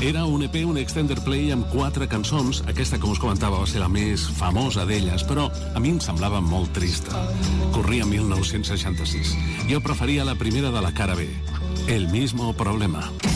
Era un EP, un extender play amb 4 cançons. Aquesta, com us comentava, va ser la més famosa d'elles, però a mi em semblava molt trista. Corria 1966. Jo preferia la primera de la cara B, El mismo problema.